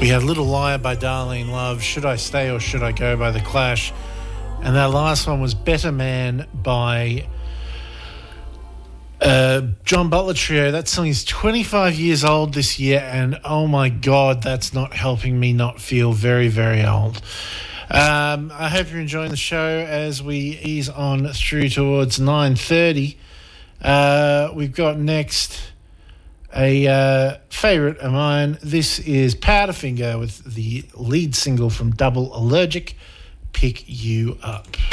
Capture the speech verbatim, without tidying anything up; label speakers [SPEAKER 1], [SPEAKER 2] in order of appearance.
[SPEAKER 1] We had Little Liar by Darlene Love, Should I Stay or Should I Go by The Clash, and that last one was Better Man by uh, John Butler Trio. That song is twenty-five years old this year, and oh my God, that's not helping me not feel very, very old. Um, I hope you're enjoying the show as we ease on through towards nine thirty. Uh, we've got next a uh, favourite of mine. This is Powderfinger with the lead single from Double Allergic, Pick You Up.